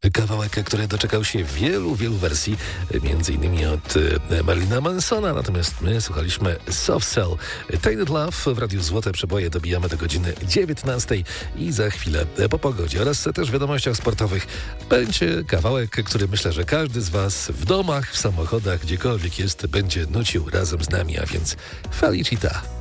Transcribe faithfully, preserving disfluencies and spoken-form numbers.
Kawałek, który doczekał się wielu, wielu wersji, między innymi od Marlina Mansona, natomiast my słuchaliśmy Soft Cell. Tainted Love w Radiu Złote Przeboje dobijamy do godziny dziewiętnastej i za chwilę po pogodzie oraz też w wiadomościach sportowych będzie kawałek, który myślę, że każdy z Was w domach, w samochodach, gdziekolwiek jest, będzie nucił razem z nami, a więc Felicita.